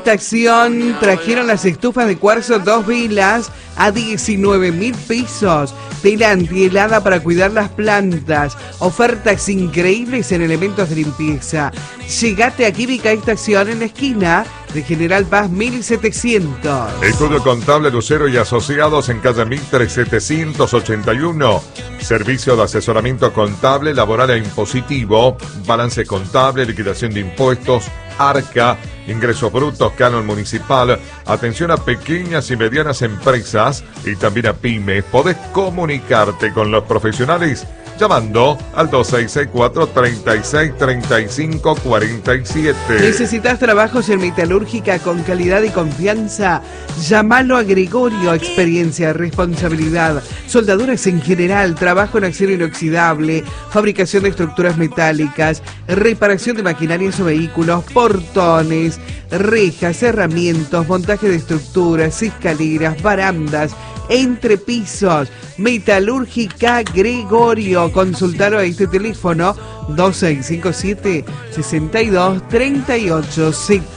Estación trajeron las estufas de cuarzo 2 vilas a 19.000 pesos. Tela antihelada para cuidar las plantas. Ofertas increíbles en elementos de limpieza. Llegate a Química Estación en la esquina de General Paz 1700. Estudio Contable Lucero y Asociados en calle Mitre 781. Servicio de asesoramiento contable, laboral e impositivo, balance contable, liquidación de impuestos, arca, ingresos brutos, canon municipal, atención a pequeñas y medianas empresas y también a pymes. Podés comunicarte con los profesionales llamando al 2645-363547. ¿Necesitas trabajos en metalúrgica con calidad y confianza? Llámalo a Gregorio. Experiencia, responsabilidad, soldaduras en general, trabajo en acero inoxidable, fabricación de estructuras metálicas, reparación de maquinarias o vehículos, portones, rejas, herramientas, montaje de estructuras, escaleras, barandas, entrepisos. Metalúrgica Gregorio. Consultalo a este teléfono 2657 62 38 70.